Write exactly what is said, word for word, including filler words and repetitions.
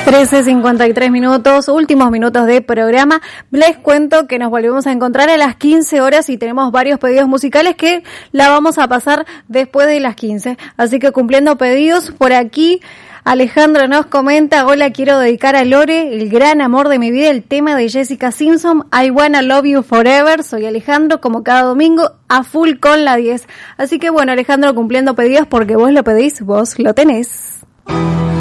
trece cincuenta y tres minutos, últimos minutos de programa. Les cuento que nos volvemos a encontrar a las quince horas y tenemos varios pedidos musicales que la vamos a pasar después de las quince. Así que cumpliendo pedidos por aquí, Alejandro nos comenta: hola, quiero dedicar a Lore, el gran amor de mi vida, el tema de Jessica Simpson, I Wanna Love You Forever. Soy Alejandro, como cada domingo, a full con la diez. Así que bueno, Alejandro, cumpliendo pedidos porque vos lo pedís, vos lo tenés.